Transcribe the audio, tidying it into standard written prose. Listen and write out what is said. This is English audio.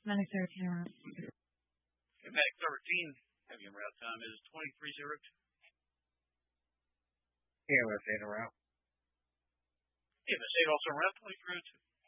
Medic 13 en route. Medic 13, heavy en route time is 2302. EMS 8 en route. EMS 8 also en route, 2302.